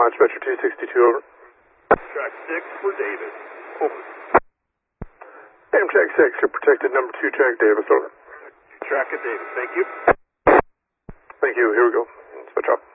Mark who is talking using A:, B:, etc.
A: launch Metro 262, over.
B: Track 6 for Davis, over.
A: Amtrak 6, you're protected number 2 track Davis, over.
B: Track at Davis, thank you.
A: Thank you, here we go. Switch off.